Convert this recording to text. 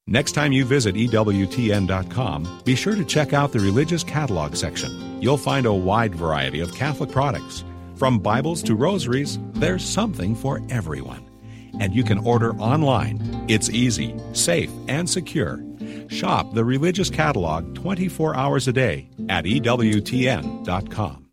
Next time you visit EWTN.com, be sure to check out the Religious Catalog section. You'll find a wide variety of Catholic products. From Bibles to rosaries, there's something for everyone. And you can order online. It's easy, safe, and secure. Shop the Religious Catalog 24 hours a day at EWTN.com.